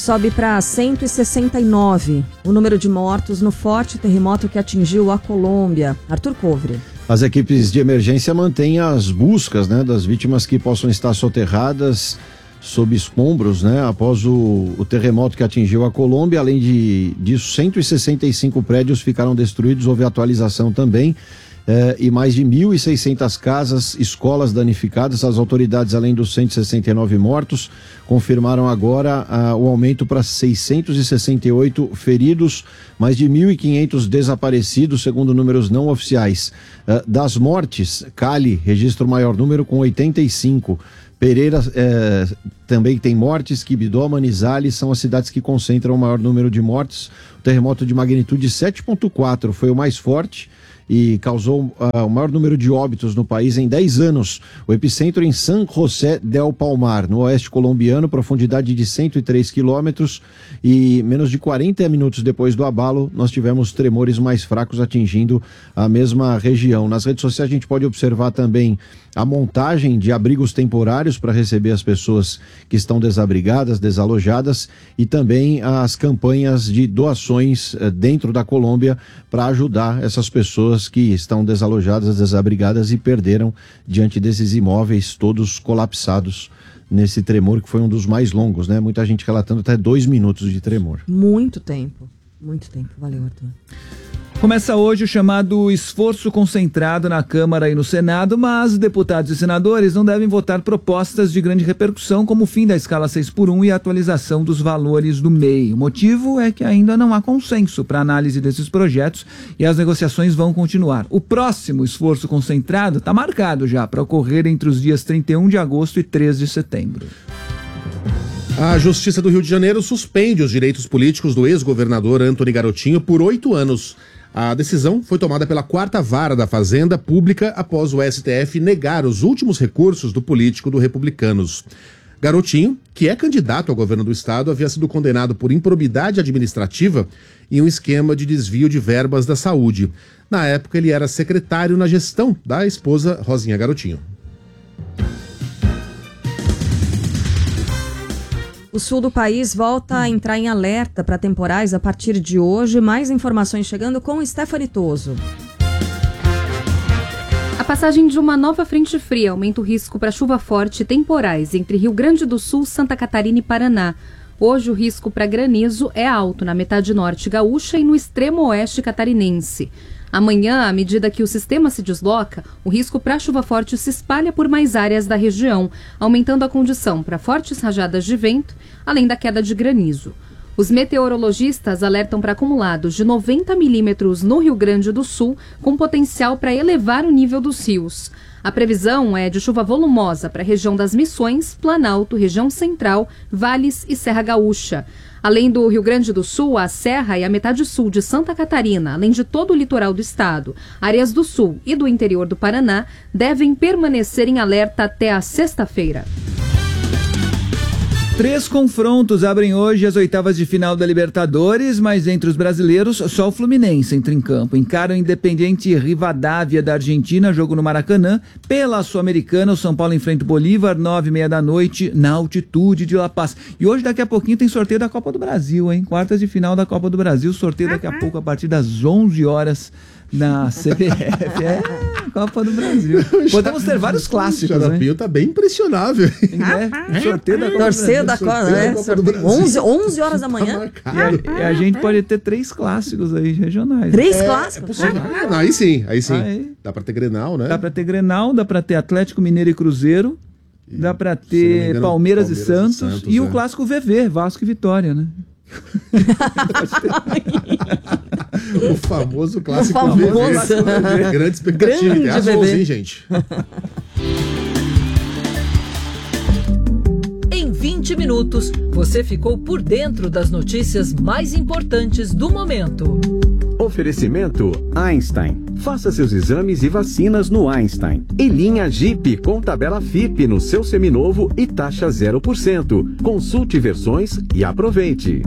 sobe para 169 o número de mortos no forte terremoto que atingiu a Colômbia. Arthur Covre. As equipes de emergência mantêm as buscas, né, das vítimas que possam estar soterradas sob escombros, né, após o terremoto que atingiu a Colômbia. Além disso, 165 prédios ficaram destruídos, houve atualização também. E mais de 1.600 casas, escolas danificadas. As autoridades, além dos 169 mortos, confirmaram agora o aumento para 668 feridos, mais de 1.500 desaparecidos, segundo números não oficiais. Das mortes, Cali registra o maior número com 85. Pereira também tem mortes, Quibidó, Manizales são as cidades que concentram o maior número de mortes. O terremoto de magnitude 7,4 foi o mais forte e causou o maior número de óbitos no país em 10 anos. O epicentro em San José del Palmar, no oeste colombiano, profundidade de 103 quilômetros, e menos de 40 minutos depois do abalo, nós tivemos tremores mais fracos atingindo a mesma região. Nas redes sociais a gente pode observar também a montagem de abrigos temporários para receber as pessoas que estão desabrigadas, desalojadas, e também as campanhas de doações dentro da Colômbia para ajudar essas pessoas que estão desalojadas, desabrigadas e perderam diante desses imóveis todos colapsados nesse tremor que foi um dos mais longos, né? Muita gente relatando até 2 minutos de tremor. Muito tempo. Valeu, Arthur. Começa hoje o chamado esforço concentrado na Câmara e no Senado, mas deputados e senadores não devem votar propostas de grande repercussão, como o fim da escala 6x1 e a atualização dos valores do MEI. O motivo é que ainda não há consenso para análise desses projetos e as negociações vão continuar. O próximo esforço concentrado está marcado já para ocorrer entre os dias 31 de agosto e 3 de setembro. A Justiça do Rio de Janeiro suspende os direitos políticos do ex-governador Antony Garotinho por 8 anos. A decisão foi tomada pela 4ª Vara da Fazenda Pública após o STF negar os últimos recursos do político do Republicanos. Garotinho, que é candidato ao governo do estado, havia sido condenado por improbidade administrativa em um esquema de desvio de verbas da saúde. Na época, ele era secretário na gestão da esposa Rosinha Garotinho. O sul do país volta a entrar em alerta para temporais a partir de hoje. Mais informações chegando com Stephanie Toso. A passagem de uma nova frente fria aumenta o risco para chuva forte e temporais entre Rio Grande do Sul, Santa Catarina e Paraná. Hoje o risco para granizo é alto na metade norte gaúcha e no extremo oeste catarinense. Amanhã, à medida que o sistema se desloca, o risco para chuva forte se espalha por mais áreas da região, aumentando a condição para fortes rajadas de vento, além da queda de granizo. Os meteorologistas alertam para acumulados de 90 milímetros no Rio Grande do Sul, com potencial para elevar o nível dos rios. A previsão é de chuva volumosa para a região das Missões, Planalto, região central, Vales e Serra Gaúcha. Além do Rio Grande do Sul, a Serra e a metade sul de Santa Catarina, além de todo o litoral do estado, áreas do sul e do interior do Paraná, devem permanecer em alerta até a sexta-feira. 3 confrontos abrem hoje as oitavas de final da Libertadores, mas entre os brasileiros, só o Fluminense entra em campo. Encara o Independiente Rivadavia da Argentina, jogo no Maracanã. Pela Sul-Americana, o São Paulo enfrenta o Bolívar, 9h30 da noite, na altitude de La Paz. E hoje, daqui a pouquinho, tem sorteio da Copa do Brasil, hein? Quartas de final da Copa do Brasil, sorteio daqui a pouco, a partir das 11 horas. Na CBF, Copa do Brasil. Podemos ter vários clássicos, né? O Xaropinho tá bem impressionável. Sorteio da Copa Torcer da Copa, né? 11 horas da manhã. E a gente pode ter 3 clássicos aí regionais. 3 clássicos? Aí sim. Dá pra ter Grenal, né? Dá pra ter Grenal, dá pra ter Atlético Mineiro e Cruzeiro, dá pra ter engano, Palmeiras e Santos e o clássico VV, Vasco e Vitória, né? O famoso clássico VV. Grande expectativa. Grande VV, hein, gente? Em 20 minutos, você ficou por dentro das notícias mais importantes do momento. Oferecimento Einstein. Faça seus exames e vacinas no Einstein. E linha Jeep com tabela FIP no seu seminovo e taxa 0%. Consulte versões e aproveite.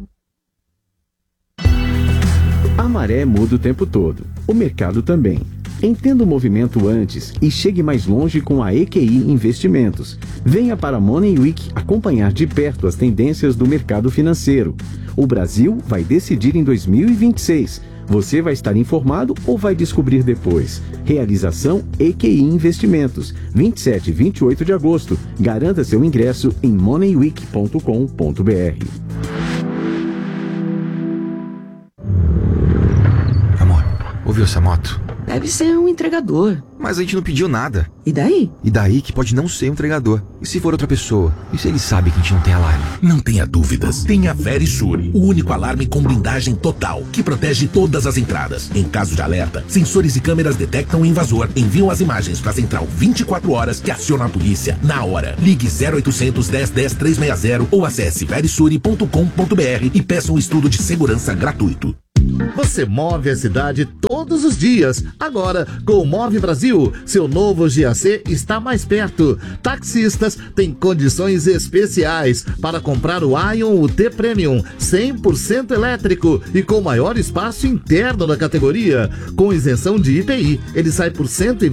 A maré muda o tempo todo. O mercado também. Entenda o movimento antes e chegue mais longe com a EQI Investimentos. Venha para a Money Week acompanhar de perto as tendências do mercado financeiro. O Brasil vai decidir em 2026. Você vai estar informado ou vai descobrir depois? Realização EQI Investimentos, 27 e 28 de agosto. Garanta seu ingresso em moneyweek.com.br. Amor, ouviu essa moto? Deve ser um entregador. Mas a gente não pediu nada. E daí? E daí que pode não ser um entregador. E se for outra pessoa? E se ele sabe que a gente não tem alarme? Não tenha dúvidas. Tenha Verisure, o único alarme com blindagem total, que protege todas as entradas. Em caso de alerta, sensores e câmeras detectam o invasor, enviam as imagens para a central 24 horas que aciona a polícia na hora. Ligue 0800 10 10 360 ou acesse verisure.com.br e peça um estudo de segurança gratuito. Você move a cidade todos os dias. Agora, com o Move Brasil, seu novo GAC está mais perto. Taxistas têm condições especiais para comprar o Ion UT Premium 100% elétrico e com maior espaço interno da categoria. Com isenção de IPI, ele sai por R$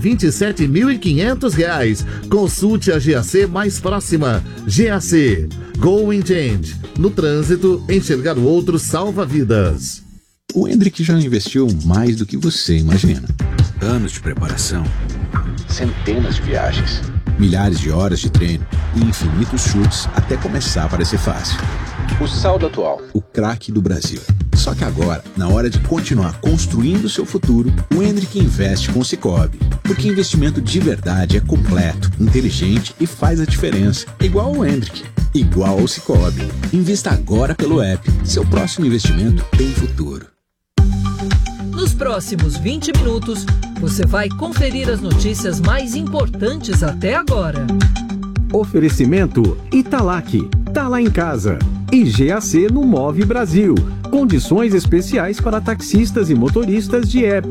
127.500. Consulte a GAC mais próxima. GAC, Go and Change. No trânsito, enxergar o outro salva vidas. O Hendrick já investiu mais do que você imagina. Anos de preparação, centenas de viagens, milhares de horas de treino e infinitos chutes até começar a parecer fácil. O saldo atual, o craque do Brasil. Só que agora, na hora de continuar construindo seu futuro, o Hendrick investe com o Sicoob. Porque investimento de verdade é completo, inteligente e faz a diferença. Igual ao Hendrick, igual ao Sicoob. Invista agora pelo app. Seu próximo investimento tem futuro. Nos próximos 20 minutos, você vai conferir as notícias mais importantes até agora. Oferecimento Italac, tá lá em casa. E GAC no Move Brasil. Condições especiais para taxistas e motoristas de app.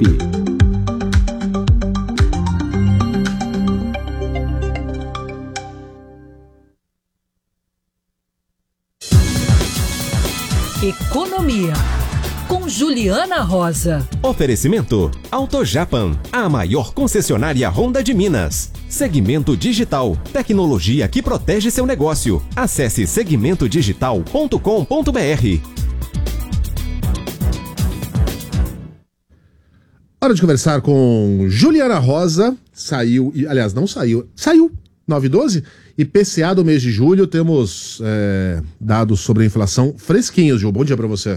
Economia, com Juliana Rosa. Oferecimento AutoJapan, a maior concessionária Honda de Minas. Segmento Digital, tecnologia que protege seu negócio. Acesse segmentodigital.com.br. Hora de conversar com Juliana Rosa. Saiu, aliás, não saiu, saiu 9/12. IPCA do mês de julho, temos dados sobre a inflação fresquinhos, Ju. Bom dia para você.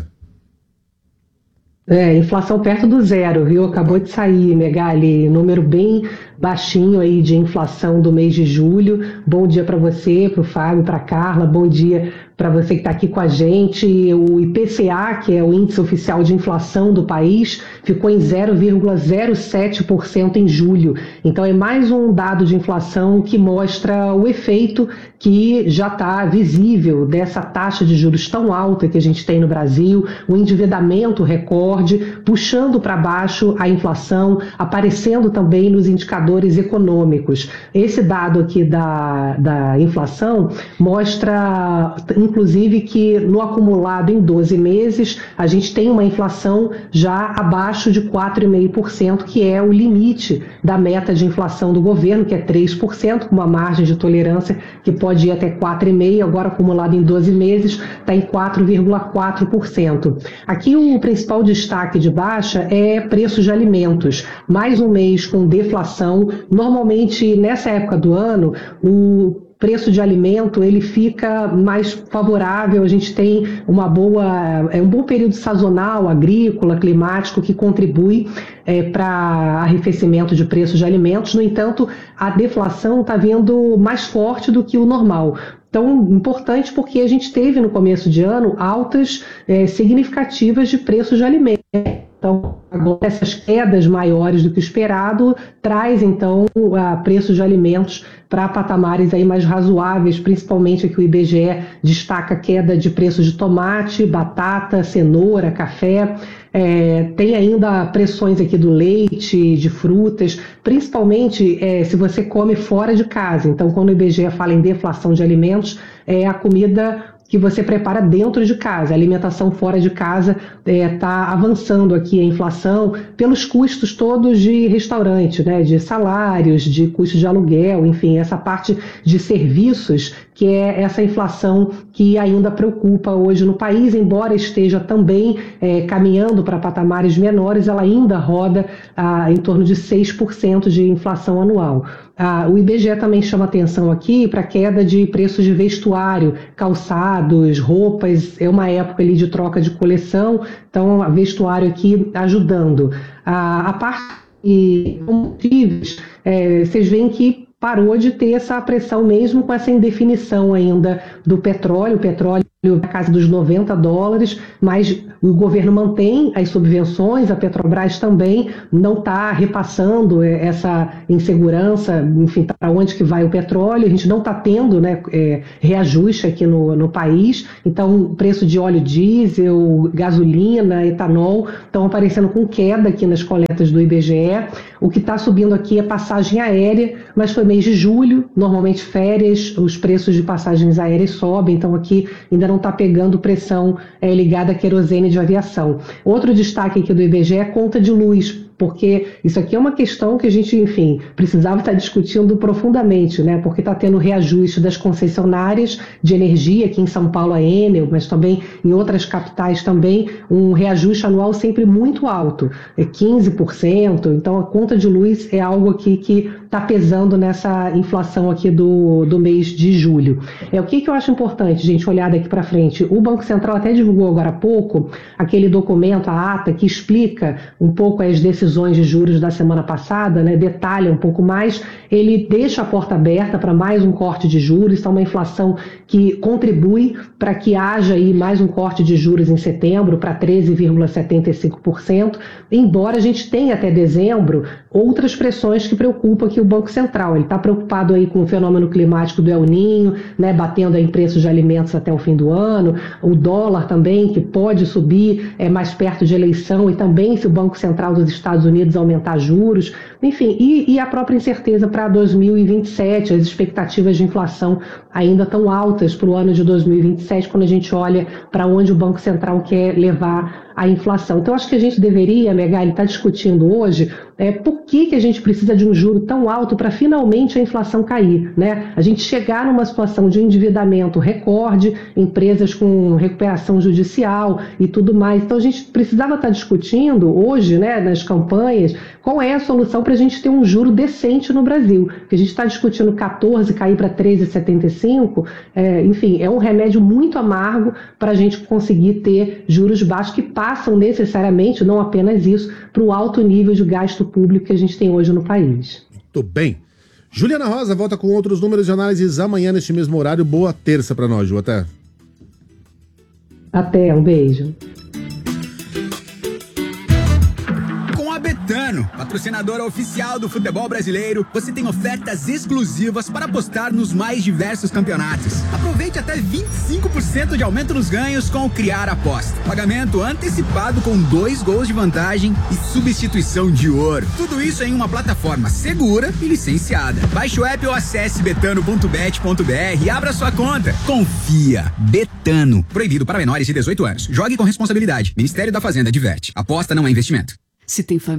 Inflação perto do zero, viu? Acabou de sair, Megali, número bem baixinho aí de inflação do mês de julho. Bom dia para você, para o Fábio, para a Carla, bom dia para você que está aqui com a gente. O IPCA, que é o índice oficial de inflação do país, ficou em 0,07% em julho. Então é mais um dado de inflação que mostra o efeito que já está visível dessa taxa de juros tão alta que a gente tem no Brasil, o endividamento recorde, puxando para baixo a inflação, aparecendo também nos indicadores econômicos. Esse dado aqui da inflação mostra, inclusive, que no acumulado em 12 meses, a gente tem uma inflação já abaixo de 4,5%, que é o limite da meta de inflação do governo, que é 3%, com uma margem de tolerância que pode ir até 4,5%, agora acumulado em 12 meses, está em 4,4%. Aqui o principal destaque de baixa é preços de alimentos. Mais um mês com deflação. Normalmente, nessa época do ano, o preço de alimento ele fica mais favorável, a gente tem um bom período sazonal, agrícola, climático, que contribui para arrefecimento de preços de alimentos. No entanto, a deflação está vindo mais forte do que o normal. Então, importante porque a gente teve no começo de ano altas significativas de preços de alimentos. Então, agora essas quedas maiores do que o esperado traz, então, preços de alimentos para patamares aí mais razoáveis, principalmente aqui o IBGE destaca a queda de preços de tomate, batata, cenoura, café. Tem ainda pressões aqui do leite, de frutas, principalmente se você come fora de casa. Então, quando o IBGE fala em deflação de alimentos, a comida que você prepara dentro de casa. A alimentação fora de casa está avançando aqui a inflação pelos custos todos de restaurante, né, de salários, de custo de aluguel, enfim, essa parte de serviços, que é essa inflação que ainda preocupa hoje no país, embora esteja também caminhando para patamares menores, ela ainda roda em torno de 6% de inflação anual. O IBGE também chama atenção aqui para a queda de preços de vestuário, calçados, roupas, é uma época ali de troca de coleção, então o vestuário aqui ajudando. A parte de combustíveis, vocês veem que parou de ter essa pressão mesmo com essa indefinição ainda do petróleo, na casa dos $90, mas o governo mantém as subvenções, a Petrobras também não está repassando essa insegurança, enfim, para onde que vai o petróleo, a gente não está tendo, né, reajuste aqui no país, então o preço de óleo diesel, gasolina, etanol estão aparecendo com queda aqui nas coletas do IBGE. O que está subindo aqui é passagem aérea, mas foi mês de julho, normalmente férias, os preços de passagens aéreas sobem, então aqui ainda não está pegando pressão ligada a querosene de aviação. Outro destaque aqui do IBGE é a conta de luz, porque isso aqui é uma questão que a gente, enfim, precisava estar discutindo profundamente, né? Porque está tendo reajuste das concessionárias de energia, aqui em São Paulo a Enel, mas também em outras capitais também, um reajuste anual sempre muito alto, 15%, então a conta de luz é algo aqui que está pesando nessa inflação aqui do mês de julho. O que eu acho importante, gente, olhar daqui para frente, o Banco Central até divulgou agora há pouco aquele documento, a ata, que explica um pouco as decisões de juros da semana passada, né, detalha um pouco mais, ele deixa a porta aberta para mais um corte de juros, então uma inflação que contribui para que haja aí mais um corte de juros em setembro para 13,75%, embora a gente tenha até dezembro outras pressões que preocupam aqui o Banco Central. Ele está preocupado aí com o fenômeno climático do El Niño, né, batendo em preços de alimentos até o fim do ano, o dólar também, que pode subir mais perto de eleição, e também se o Banco Central dos Estados Unidos aumentar juros, enfim, e a própria incerteza para 2027, as expectativas de inflação ainda tão altas para o ano de 2027, quando a gente olha para onde o Banco Central quer levar a inflação. Então, acho que a gente deveria, Megali, estar discutindo hoje por que a gente precisa de um juro tão alto para finalmente a inflação cair, né? A gente chegar numa situação de endividamento recorde, empresas com recuperação judicial e tudo mais. Então, a gente precisava estar discutindo hoje, né, nas campanhas, qual é a solução para a gente ter um juro decente no Brasil. Porque a gente está discutindo 14 cair para 13,75, enfim, é um remédio muito amargo para a gente conseguir ter juros baixos que passam necessariamente, não apenas isso, para o alto nível de gasto público que a gente tem hoje no país. Muito bem. Juliana Rosa volta com outros números de análises amanhã neste mesmo horário. Boa terça para nós, Ju. Até. Até, um beijo. Betano, patrocinadora oficial do futebol brasileiro, você tem ofertas exclusivas para apostar nos mais diversos campeonatos. Aproveite até 25% de aumento nos ganhos com o Criar Aposta. Pagamento antecipado com 2 gols de vantagem e substituição de ouro. Tudo isso em uma plataforma segura e licenciada. Baixe o app ou acesse betano.bet.br e abra sua conta. Confia. Betano. Proibido para menores de 18 anos. Jogue com responsabilidade. Ministério da Fazenda adverte. Aposta não é investimento. Se tem família